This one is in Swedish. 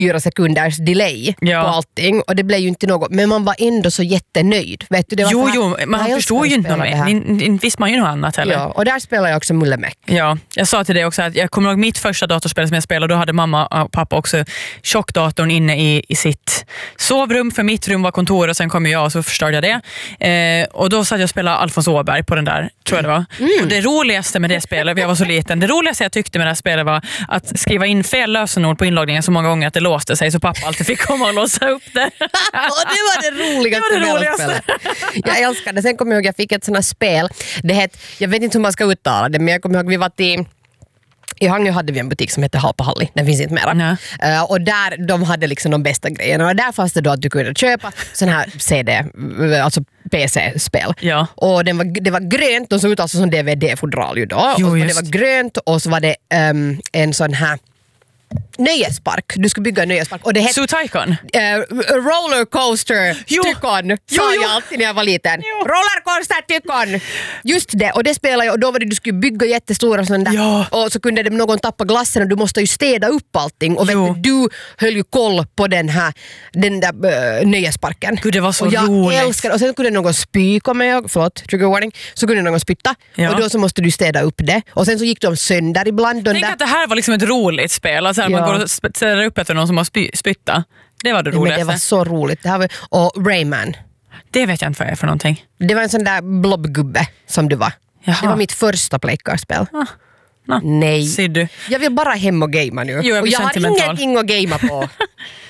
4 sekunders delay på allting. Och det blev ju inte något, men man var ändå så jättenöjd. Vet du, det var jo, man förstod ju inte något. Inte visste man ju något annat heller. Ja, och där spelar jag också Mullemäck. Ja, jag sa till dig också att jag kommer ihåg mitt första datorspel som jag spelade. Då hade mamma och pappa också tjockdatorn inne i sitt sovrum. För mitt rum var kontor och sen kom jag och så förstörde jag det. Och då satt jag och spelade Alfons Åberg på den där, tror jag det var. Och det roligaste med det spelet, jag var så liten, det roligaste jag tyckte med det här spelet var att skriva in fel lösenord på inloggningen så många gånger att det låste sig så pappa alltid fick komma och låsa upp det. Och det var det roligaste. Det var det roligaste. Jag älskar det. Sen kommer jag ihåg, jag fick ett sånt här spel. Det hette, jag vet inte hur man ska uttala det, men jag kommer ihåg vi var till i Hangö hade vi en butik som hette Haapahalli. Den finns inte mera. Och där, de hade liksom de bästa grejerna. Och där fanns det då att du kunde köpa sån här CD, alltså PC-spel. Ja. Och det var grönt, de såg ut alltså som DVD-fodral ju då. Jo, och det var grönt och så var det en sån här nöjespark. Du skulle bygga en nöjespark. Och det hette Zoo-Tycoon. Rollercoaster Tykon sa jag alltid när jag var liten. Rollercoaster Tykon. Just det. Och det spelade jag. Och då var det du skulle bygga jättestora sådana där. Ja. Och så kunde någon tappa glassen och du måste ju städa upp allting. Och vet du höll ju koll på den där nöjesparken. Gud, det var så och jag roligt. Älskar. Och sen kunde någon spyka med. Förlåt, trigger warning. Så kunde någon spytta. Ja. Och då så måste du städa upp det. Och sen så gick de sönder ibland. Tänk att det här var liksom ett roligt spel. Alltså man går och ställer upp efter någon som har spytta. Det var det roligaste. Men det var så roligt. Det här var, och Rayman. Det vet jag inte vad det är för någonting. Det var en sån där blobgubbe som du var. Jaha. Det var mitt första playcard-spel. No. Nej. Ser du? Jag vill bara hem och gamea nu. Jo, och jag har ingenting att gamea på.